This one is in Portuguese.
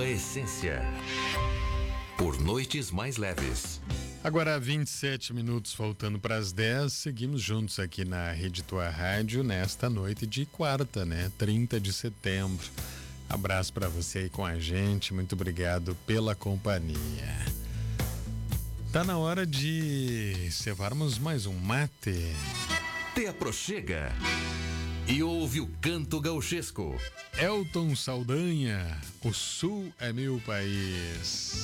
sua essência. Por noites mais leves. Agora 27 minutos faltando para as 10, seguimos juntos aqui na Rede Tua Rádio nesta noite de quarta, né? 30 de setembro. Abraço para você aí com a gente, muito obrigado pela companhia. Tá na hora de cevarmos mais um mate. Te aproxega e ouve o canto gauchesco. Elton Saldanha, o Sul é meu país.